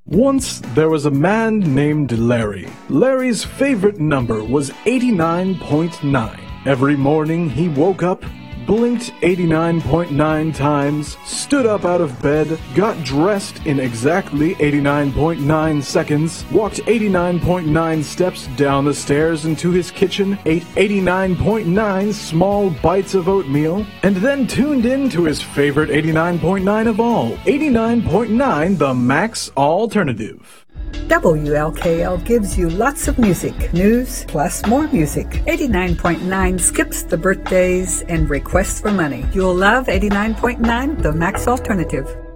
Once there was a man named Larry. Larry's favorite number was 89.9. Every morning he woke up, blinked 89.9 times, stood up out of bed, got dressed in exactly 89.9 seconds, walked 89.9 steps down the stairs into his kitchen, ate 89.9 small bites of oatmeal, and then tuned in to his favorite 89.9 of all, 89.9 The Max Alternative. WLKL gives you lots of music, news, plus more music. 89.9 skips the birthdays and requests for money. You'll love 89.9 The Max Alternative.